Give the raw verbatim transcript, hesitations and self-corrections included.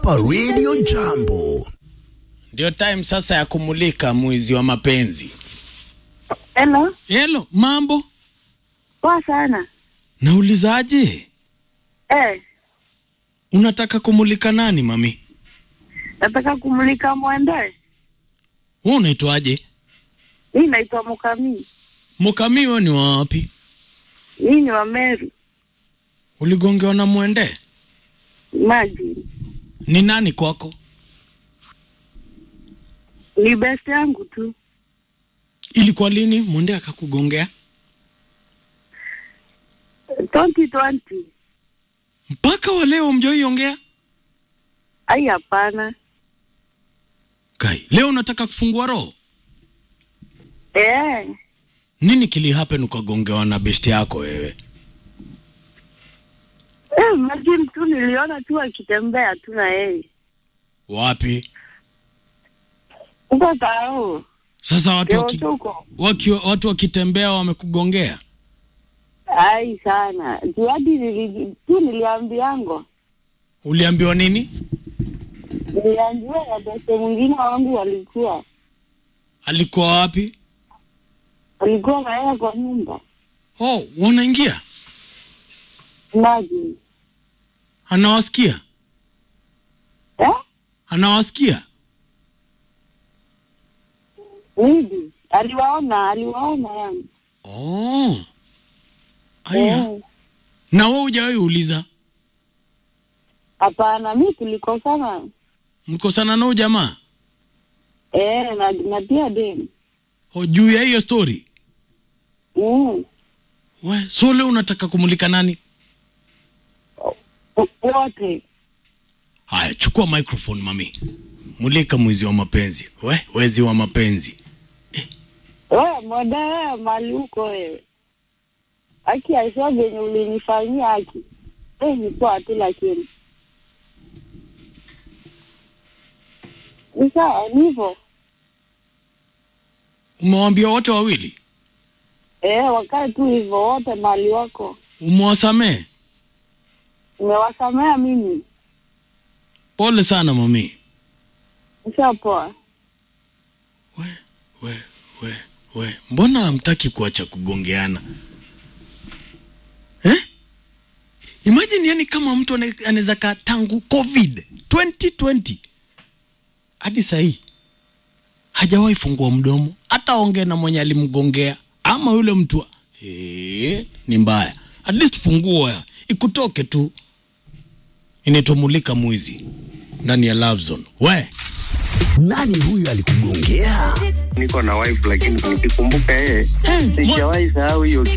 hapa Radio Jambo. Ndio time sasa ya kumulika mwizi wa mapenzi. Hello. Hello, mambo? Poa sana. Naulizaje? Eh. Unataka kumulika nani, mami? Nataka kumulika Mwende. Wewe unaitwaje? Mimi naitwa Mukami. Mukami wewe ni wapi? Mimi ni wa Meru. Uligongewa na Mwende? Maji. Ni nani kwako? Ni best yangu tu. Ilikuwa lini Mwende akakugongea? twenty twenty. Mpaka wa leo mjoiongea? Ai hapana. Kai, leo unataka kufungua roho? Eh. Nini kili happen ukagongewa na best yako wewe? Eh, maji tu niliona tu akitembea tu na yeye. Wapi? Uko tao. Sasa watu waki, waki, watu wakitembea wamekugongea? Ai sana. Tuadi nili tu niliambiango. Uliambiwa nini? Niliambiwa ya best mwingine wangu walikuwa. Alikuwa wapi? Alikuwa na yeye kwa nyumba. Oh, wanaingia? Maji. Anawasikia? Eh? Anawasikia? Nidi. Aliwaona, aliwaona yani. Oh. Aya. Eh. Na wewe hujawahi uliza? Hapana, mimi tulikosana. Mkosana na jamaa? Eh, na na pia deni. Oh, juu ya hiyo story? Mm. We, so leo unataka kumulika nani? Wote. Haya, chukua microphone mami. Mulika mwizi wa mapenzi. We, wezi wa mapenzi. Eh. Wewe moda wewe mali huko wewe. Aki aisoge yenye ulinifanyia haki. Eh, ni kwa tu lakini. Nisa, nivo. Umewaambia wote wawili? Eh, wakae tu hivyo wote mali wako. Umewasamea? Umewasamea mimi. Pole sana mami. Nishapoa. We, we, we, we. Mbona hamtaki kuacha kugongeana? Eh? Imagine yani kama mtu anaweza kaa tangu COVID twenty twenty hadi sahi hajawahi fungua mdomo hata ongea na mwenye alimgongea ama yule mtu. Eh, ni mbaya. At least fungua ikutoke tu. Inetomulika mwizi ndani ya Love Zone. We, nani huyu alikugongea? Niko na wife lakini nikikumbuka yeye sijawahi sahau hiyo.